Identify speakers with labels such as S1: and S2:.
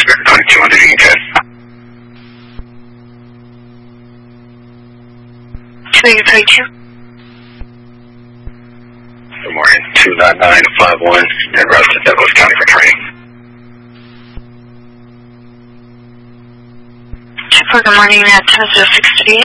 S1: 200 Union
S2: 2832.
S1: Good morning, 29951, en route to Douglas County for training.
S2: Good morning, 10638.